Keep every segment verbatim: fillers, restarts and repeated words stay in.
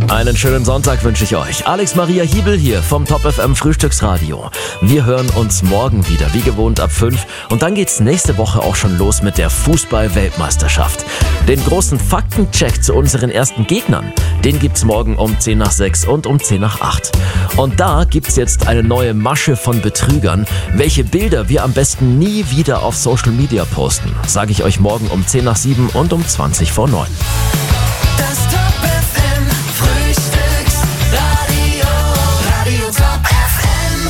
Einen schönen Sonntag wünsche ich euch. Alex Maria Hiebel hier vom Top F M Frühstücksradio. Wir hören uns morgen wieder, wie gewohnt ab fünf. Und dann geht's nächste Woche auch schon los mit der Fußball-Weltmeisterschaft. Den großen Faktencheck zu unseren ersten Gegnern, den gibt's morgen um zehn nach sechs und um zehn nach acht. Und da gibt's jetzt eine neue Masche von Betrügern. Welche Bilder wir am besten nie wieder auf Social Media posten, sage ich euch morgen um zehn nach sieben und um zwanzig vor neun. Das Top F M Frühstücksradio, Radio Top F M.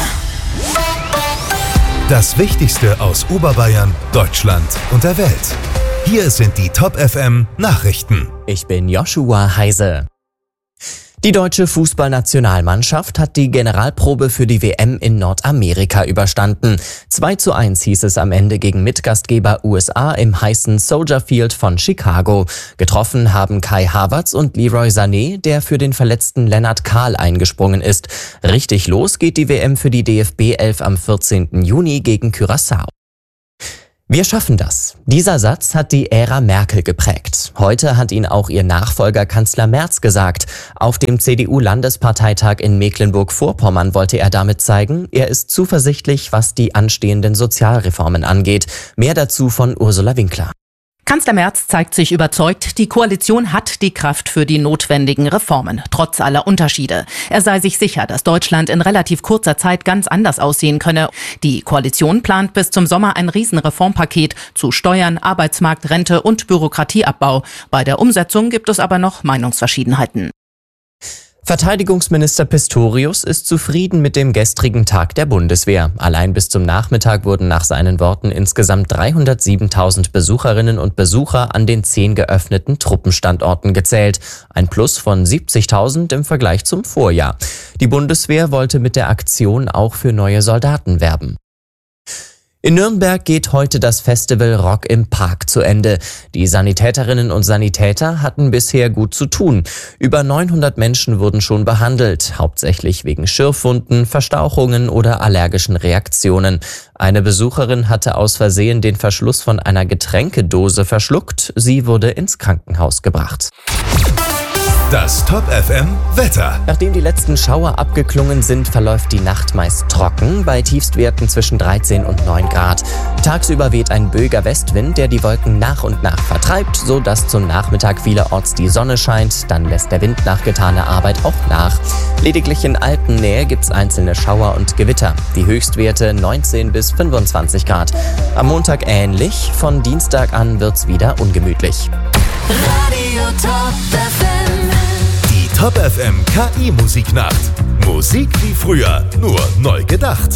Das Wichtigste aus Oberbayern, Deutschland und der Welt. Hier sind die Top F M Nachrichten. Ich bin Joshua Heise. Die deutsche Fußballnationalmannschaft hat die Generalprobe für die W M in Nordamerika überstanden. zwei zu eins hieß es am Ende gegen Mitgastgeber U S A im heißen Soldier Field von Chicago. Getroffen haben Kai Havertz und Leroy Sané, der für den verletzten Lennart Kahl eingesprungen ist. Richtig los geht die W M für die D F B elf am vierzehnten Juni gegen Curaçao. Wir schaffen das. Dieser Satz hat die Ära Merkel geprägt. Heute hat ihn auch ihr Nachfolger Kanzler Merz gesagt. Auf dem C D U-Landesparteitag in Mecklenburg-Vorpommern wollte er damit zeigen, er ist zuversichtlich, was die anstehenden Sozialreformen angeht. Mehr dazu von Ursula Winkler. Kanzler Merz zeigt sich überzeugt, die Koalition hat die Kraft für die notwendigen Reformen, trotz aller Unterschiede. Er sei sich sicher, dass Deutschland in relativ kurzer Zeit ganz anders aussehen könne. Die Koalition plant bis zum Sommer ein Riesenreformpaket zu Steuern, Arbeitsmarkt, Rente und Bürokratieabbau. Bei der Umsetzung gibt es aber noch Meinungsverschiedenheiten. Verteidigungsminister Pistorius ist zufrieden mit dem gestrigen Tag der Bundeswehr. Allein bis zum Nachmittag wurden nach seinen Worten insgesamt dreihundertsiebentausend Besucherinnen und Besucher an den zehn geöffneten Truppenstandorten gezählt. Ein Plus von siebzigtausend im Vergleich zum Vorjahr. Die Bundeswehr wollte mit der Aktion auch für neue Soldaten werben. In Nürnberg geht heute das Festival Rock im Park zu Ende. Die Sanitäterinnen und Sanitäter hatten bisher gut zu tun. Über neunhundert Menschen wurden schon behandelt, hauptsächlich wegen Schürfwunden, Verstauchungen oder allergischen Reaktionen. Eine Besucherin hatte aus Versehen den Verschluss von einer Getränkedose verschluckt. Sie wurde ins Krankenhaus gebracht. Das Top F M Wetter. Nachdem die letzten Schauer abgeklungen sind, verläuft die Nacht meist trocken, bei Tiefstwerten zwischen dreizehn und neun Grad. Tagsüber weht ein böiger Westwind, der die Wolken nach und nach vertreibt, sodass zum Nachmittag vielerorts die Sonne scheint. Dann lässt der Wind nach getaner Arbeit auch nach. Lediglich in Alpennähe gibt's einzelne Schauer und Gewitter. Die Höchstwerte neunzehn bis fünfundzwanzig Grad. Am Montag ähnlich, von Dienstag an wird's wieder ungemütlich. Radio Top F M. Die Top F M K I-Musiknacht. Musik wie früher, nur neu gedacht.